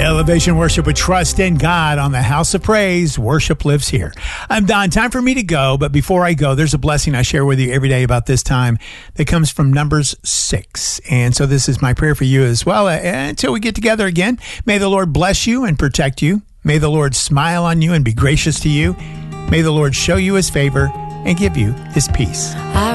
Elevation Worship with Trust in God on the House of Praise. Worship lives here. I'm Don. Time for me to go, but before I go, there's a blessing I share with you every day about this time that comes from Numbers 6. And so this is my prayer for you as well. Until we get together again, may the Lord bless you and protect you. May the Lord smile on you and be gracious to you. May the Lord show you his favor and give you his peace.